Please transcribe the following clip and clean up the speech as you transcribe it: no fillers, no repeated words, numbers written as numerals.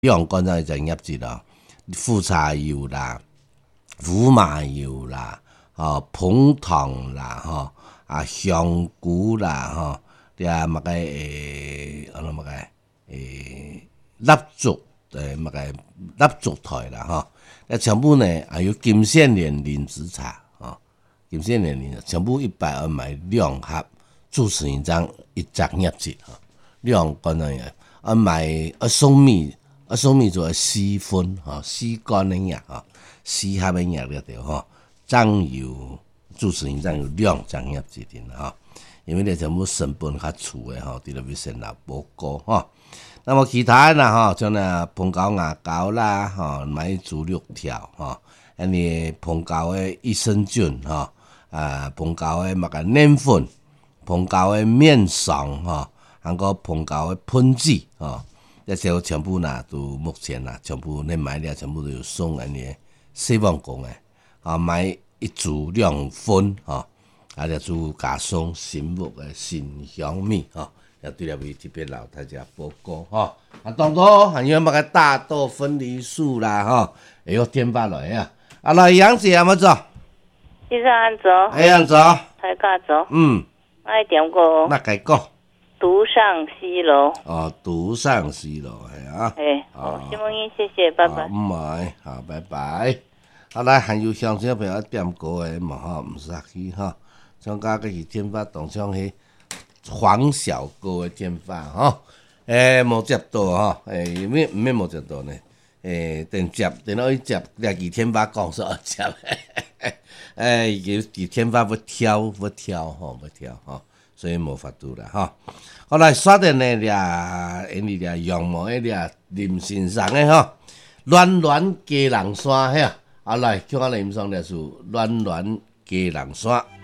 用讲在产业节咯，富茶油啦、胡麻油啦、膨糖啦、香菇啦、啲乜嘅乜嘅蠟燭乜嘅蠟燭台啦，全部呢还有金线莲莲子茶金线莲莲全部120买2盒，主持人张一张业绩2干那样，买松米做4分4干的样4盒的样了对酱油主持人张有2张业绩的因为你全部成本较粗的伫咧要先拿无高那么其他啦像那澎膏牙膏啦买煮6条安尼澎膏的益生菌澎膏的面粉，澎膏的面霜还有澎膏的喷剂这些全部啦都目前啦全部你买了全部都有送安尼希望讲的买一组2分就煮加送新木的新香米也对了为特别老大家报告当初还有那个大豆分离术啦会有电话来来杨姐有冇做？ 先生安做？ 安做？ 大家做？爱点过？ 那该讲。 独上西楼。 独上西楼新闻音，谢谢，拜拜。 好，拜拜。来，还有乡亲朋友点歌的嘛唔使去像家个是电话当像迄黄小哥的电话无接到免无接到呢电脑一接，两个天发讲说接有天发不挑所以无法度啦好来刷电呢因为羊毛林先生的暖暖鸡人山来叫我林上就是暖暖鸡人山。